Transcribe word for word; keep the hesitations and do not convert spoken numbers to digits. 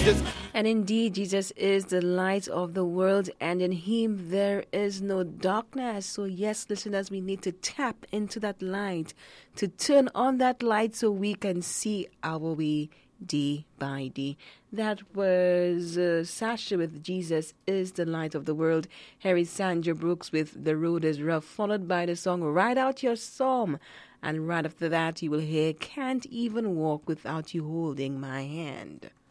Jesus. And indeed, Jesus is the light of the world, and in him there is no darkness. So yes, listeners, we need to tap into that light, to turn on that light so we can see our way day by day. That was uh, Sasha with Jesus is the light of the world. Harry Sandra Brooks with The Road is Rough, followed by the song Ride Out Your Storm. And right after that, you will hear Can't Even Walk Without You Holding My Hand.